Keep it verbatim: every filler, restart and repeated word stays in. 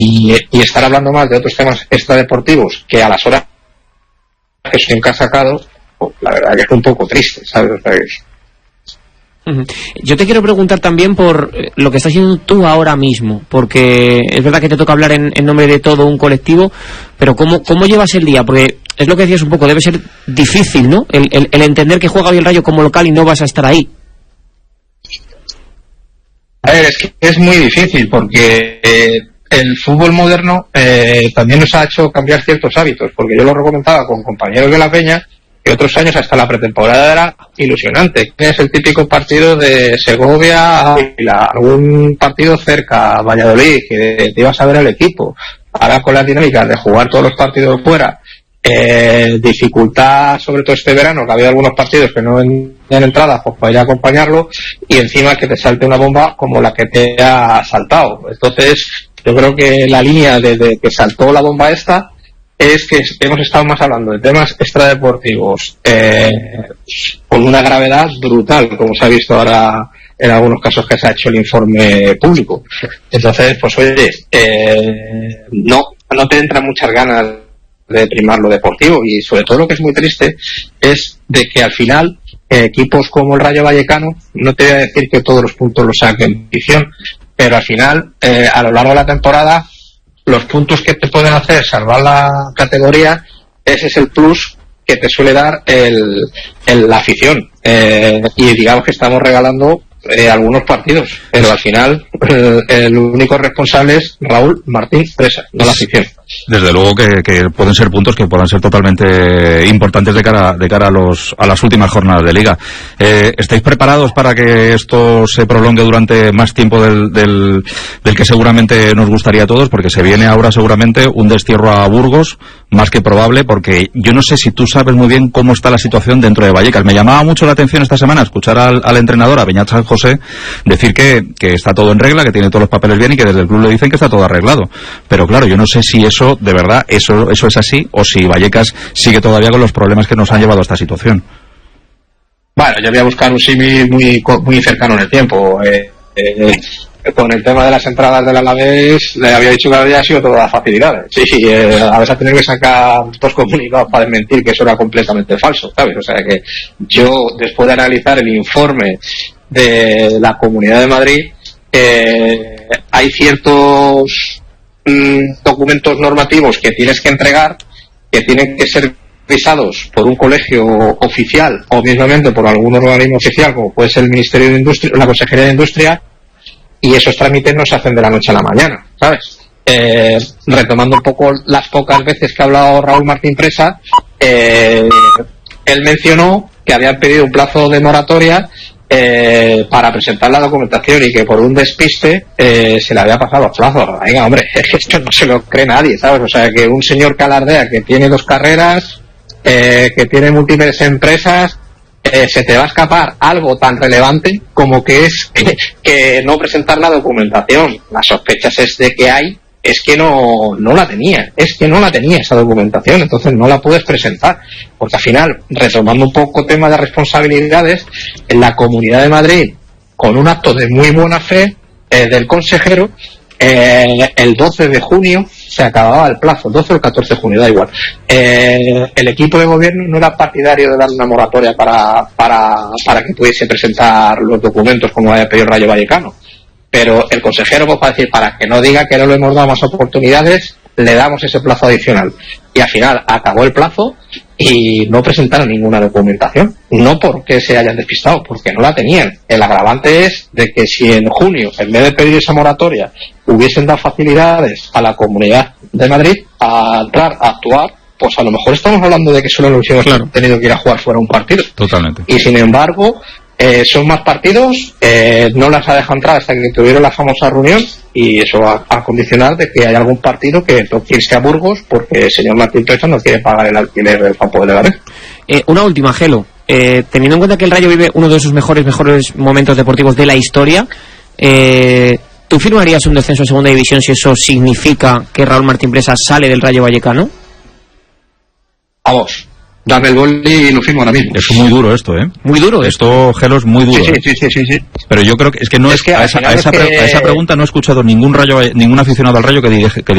y, y estar hablando más de otros temas extradeportivos que a las horas que se han sacado, pues, la verdad que es un poco triste, ¿sabes? O sea, es... Yo te quiero preguntar también por lo que estás haciendo tú ahora mismo, porque es verdad que te toca hablar en, en nombre de todo un colectivo, pero ¿cómo, cómo llevas el día? Porque es lo que decías un poco, debe ser difícil, ¿no? El, el, el entender que juega hoy el Rayo como local y no vas a estar ahí. A ver, es que es muy difícil porque eh, el fútbol moderno eh, también nos ha hecho cambiar ciertos hábitos, porque yo lo comentaba con compañeros de la Peña, que otros años hasta la pretemporada era ilusionante. Es el típico partido de Segovia, algún partido cerca, Valladolid, que te ibas a ver el equipo. Ahora con las dinámicas de jugar todos los partidos fuera, eh, dificultad sobre todo este verano, que había algunos partidos que no venían entradas pues para ir a acompañarlo, y encima que te salte una bomba como la que te ha saltado. Entonces yo creo que la línea desde que saltó la bomba esta es que hemos estado más hablando de temas extradeportivos eh, con una gravedad brutal, como se ha visto ahora en algunos casos que se ha hecho el informe público. Entonces, pues oye, eh, no, no te entran muchas ganas de primar lo deportivo, y sobre todo lo que es muy triste es de que al final eh, equipos como el Rayo Vallecano, no te voy a decir que todos los puntos los saquen en edición, pero al final eh, a lo largo de la temporada los puntos que te pueden hacer salvar la categoría, ese es el plus que te suele dar el, el la afición, eh, y digamos que estamos regalando eh, algunos partidos, pero al final el, el único responsable es Raúl Martín Presa, no la afición. Desde luego que, que pueden ser puntos que puedan ser totalmente importantes de cara de cara a los a las últimas jornadas de Liga. Eh, ¿Estáis preparados para que esto se prolongue durante más tiempo del, del, del que seguramente nos gustaría a todos? Porque se viene ahora seguramente un destierro a Burgos, más que probable, porque yo no sé si tú sabes muy bien cómo está la situación dentro de Vallecas. Me llamaba mucho la atención esta semana escuchar al, al entrenador, a Beñat San José, decir que, que está todo en regla, que tiene todos los papeles bien y que desde el club le dicen que está todo arreglado. Pero claro, yo no sé si eso de verdad, eso eso es así, o si Vallecas sigue todavía con los problemas que nos han llevado a esta situación. Bueno, yo voy a buscar un símil muy muy cercano en el tiempo. Eh, eh, con el tema de las entradas del Alavés, le había dicho que había sido todas las facilidades. Sí, sí, eh, a veces a tener que sacar dos comunicados para desmentir que eso era completamente falso, ¿sabes? O sea que yo, después de analizar el informe de la Comunidad de Madrid, eh, hay ciertos documentos normativos que tienes que entregar, que tienen que ser revisados por un colegio oficial o mismamente por algún organismo oficial, como puede ser el Ministerio de Industria, la Consejería de Industria, y esos trámites no se hacen de la noche a la mañana, ¿sabes? Eh, retomando un poco las pocas veces que ha hablado Raúl Martín Presa, eh, él mencionó que habían pedido un plazo de moratoria Eh, para presentar la documentación, y que por un despiste eh, se le había pasado los plazos. Venga, hombre, es que esto no se lo cree nadie, ¿sabes? O sea, que un señor que alardea que tiene dos carreras, eh, que tiene múltiples empresas, eh, se te va a escapar algo tan relevante como que es que, que no presentar la documentación. Las sospechas es de que hay es que no, no la tenía, es que no la tenía esa documentación, entonces no la puedes presentar, porque al final, retomando un poco tema de responsabilidades, en la Comunidad de Madrid, con un acto de muy buena fe eh, del consejero, eh, el doce de junio se acababa el plazo, el doce o el catorce de junio, da igual. Eh, el equipo de gobierno no era partidario de dar una moratoria para, para, para que pudiese presentar los documentos como había pedido el Rayo Vallecano. Pero el consejero, pues, para decir, para que no diga que no le hemos dado más oportunidades, le damos ese plazo adicional. Y al final acabó el plazo y no presentaron ninguna documentación. No porque se hayan despistado, porque no la tenían. El agravante es de que si en junio, en vez de pedir esa moratoria, hubiesen dado facilidades a la Comunidad de Madrid a entrar, a actuar, pues a lo mejor estamos hablando de que solo nos hubiésemos claro. tenido que ir a jugar fuera un partido. Totalmente. Y sin embargo, Eh, son más partidos, eh, no las ha dejado entrar hasta que tuvieron la famosa reunión, y eso va a condicionar de que hay algún partido que no quiere irse a Burgos porque el señor Martín Presa no quiere pagar el alquiler del campo de Leganés. Eh, una última, Gelo. Eh, teniendo en cuenta que el Rayo vive uno de sus mejores mejores momentos deportivos de la historia, eh, ¿tú firmarías un descenso a segunda división si eso significa que Raúl Martín Presa sale del Rayo Vallecano? Vamos. Dame el boli y lo firmo ahora mismo. Es muy duro esto, ¿eh? Muy duro. Esto, Gelo, es muy duro. Sí, sí, sí, sí, sí. Pero yo creo que es que no es, es que a, esa, a, esa, es que... a esa pregunta no he escuchado ningún rayo, ningún aficionado al Rayo que diga, que